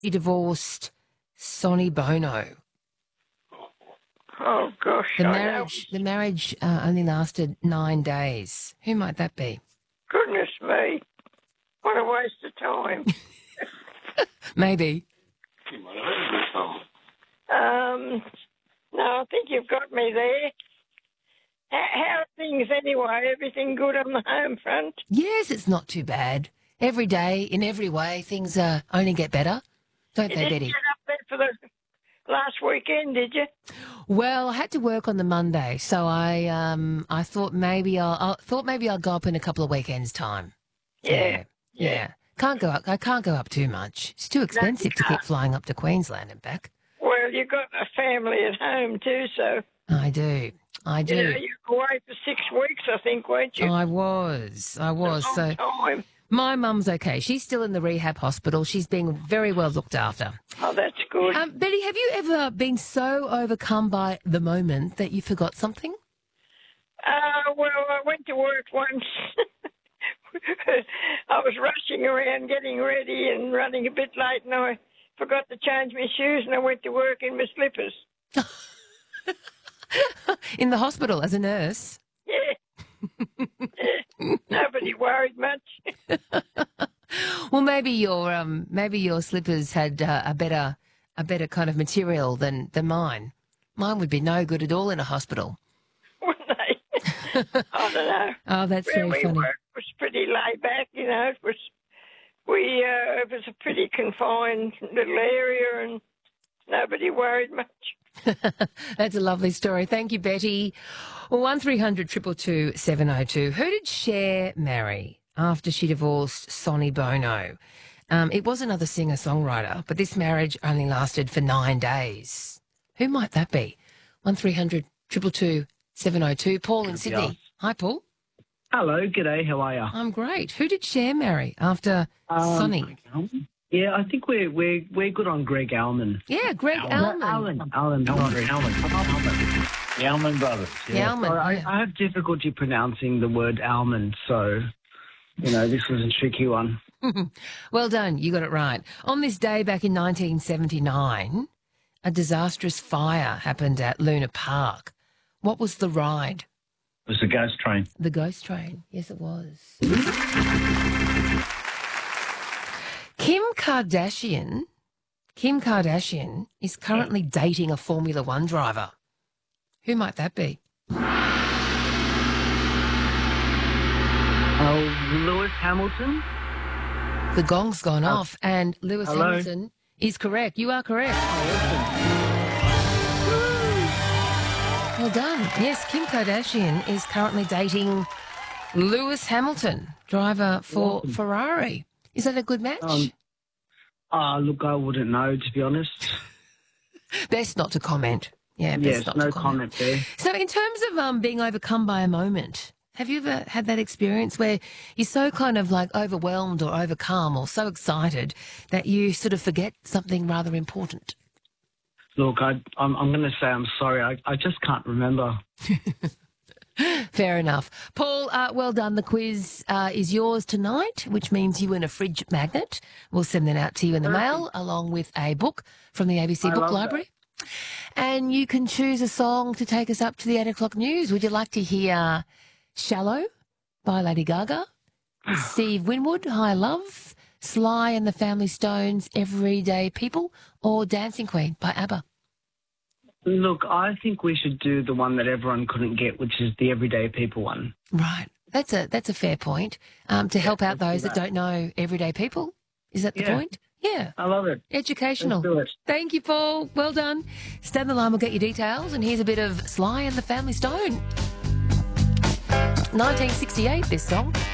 She divorced Sonny Bono. Oh, gosh. The marriage only lasted 9 days. Who might that be? Goodness me. What a waste of time. Maybe. No, I think you've got me there. How are things anyway? Everything good on the home front? Yes, it's not too bad. Every day, in every way, things only get better, don't they, Betty? You didn't get up there for the last weekend, did you? Well, I had to work on the Monday, so I thought maybe I'll go up in a couple of weekends' time. Yeah. Can't go up. I can't go up too much. It's too expensive to keep flying up to Queensland and back. Well, you've got a family at home too, so. I do. You know, you were away for 6 weeks, I think, weren't you? I was. So time. my mum's okay. She's still in the rehab hospital. She's being very well looked after. Oh, that's good. Betty, have you ever been so overcome by the moment that you forgot something? Well, I went to work once. I was rushing around getting ready and running a bit late, and I forgot to change my shoes, and I went to work in my slippers. In the hospital as a nurse? Yeah. Nobody worried much. Well, maybe your slippers had a better kind of material than mine. Mine would be no good at all in a hospital. Wouldn't they? I don't know. Oh, that's very funny. It was pretty laid back, you know. It was a pretty confined little area, and nobody worried much. That's a lovely story. Thank you, Betty. 1300 222 702. Who did Cher marry after she divorced Sonny Bono? It was another singer-songwriter, but this marriage only lasted for 9 days. Who might that be? 1300 222 702. Paul in Sydney. Yeah. Hi, Paul. Hello, g'day, how are you? I'm great. Who did Cher marry after Sonny? Yeah, I think we're good on Greg Allman. Yeah, Greg Allman. Allman. The Allman Brothers. Yeah. Allman, I have difficulty pronouncing the word almond, so, this was a tricky one. Well done. You got it right. On this day back in 1979, a disastrous fire happened at Luna Park. What was the ride? It was the ghost train. The ghost train. Yes, it was. Kim Kardashian is currently dating a Formula One driver. Who might that be? Lewis Hamilton? The gong's gone off, and Lewis Hamilton is correct. You are correct. Well done. Yes, Kim Kardashian is currently dating Lewis Hamilton, driver for Ferrari. Is that a good match? Look, I wouldn't know, to be honest. Best not to comment. Yeah, yes, not no to comment there. So in terms of being overcome by a moment, have you ever had that experience where you're so kind of like overwhelmed or overcome or so excited that you sort of forget something rather important? Look, I'm going to say I'm sorry. I just can't remember. Fair enough. Paul, well done. The quiz is yours tonight, which means you win a fridge magnet. We'll send that out to you in the mail along with a book from the ABC Book Library. That. And you can choose a song to take us up to the 8 o'clock news. Would you like to hear Shallow by Lady Gaga, Steve Winwood, High Love, Sly and the Family Stones, Everyday People, or Dancing Queen by ABBA? Look, I think we should do the one that everyone couldn't get, which is the Everyday People one. Right. That's a fair point. To help out those that don't know Everyday People. Is that the point? Yeah. I love it. Educational. Let's do it. Thank you, Paul. Well done. Stay on the line. We'll get your details. And here's a bit of Sly and the Family Stone. 1968, this song.